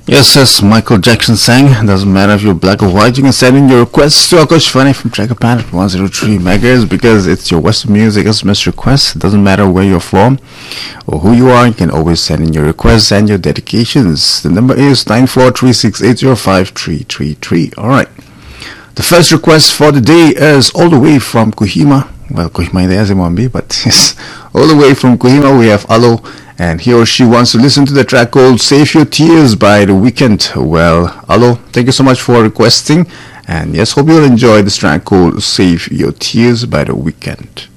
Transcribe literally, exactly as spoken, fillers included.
Yes, as Michael Jackson sang, doesn't matter if you're black or white, you can send in your requests to Akashvani from Trackerpad at one oh three megahertz because it's your Western music S M S request. It doesn't matter where you're from or who you are, you can always send in your requests and your dedications. The number is nine four three six eight zero five three three three. Alright. The first request for the day is all the way from Kohima. Well, Kohima is Mwambi, but yes, all the way from Kohima we have Alo. And he or she wants to listen to the track called Save Your Tears by The Weeknd. Well, Alo, thank you so much for requesting. And yes, hope you'll enjoy this track called Save Your Tears by The Weeknd.